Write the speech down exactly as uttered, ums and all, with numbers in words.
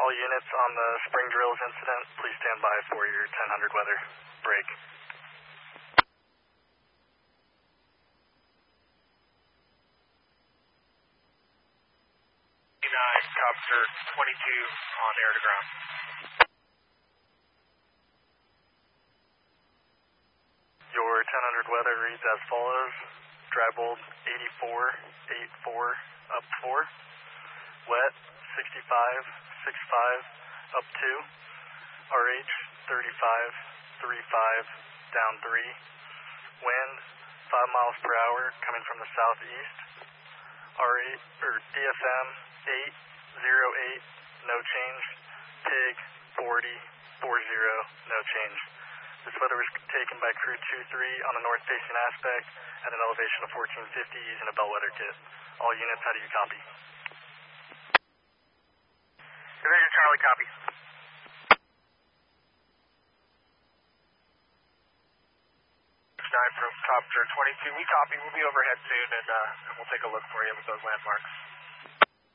All units on the spring drills incident, please stand by for your ten hundred weather break. nine, Copter twenty-two on air to ground. Your ten hundred weather reads as follows. Dry bulb eighty-four, eighty-four, up four. Wet sixty-five, sixty-five, up two. R H thirty-five, thirty-five, down three. Wind five miles per hour coming from the southeast. R eight, or D F M eight zero eight, no change. Pig forty, forty, no change. This weather was taken by crew two three on the north-facing aspect at an elevation of fourteen fifty using a bellwether kit. All units, how do you copy? Division Charlie, copy. nine from Copter twenty-two, we copy. We'll be overhead soon, and uh, we'll take a look for you with those landmarks.